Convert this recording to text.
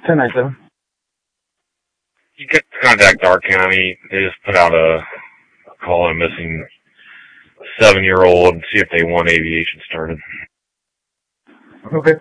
1097. You get to contact our county. They just put out a call on a missing 7-year-old and see if they want aviation started. Okay.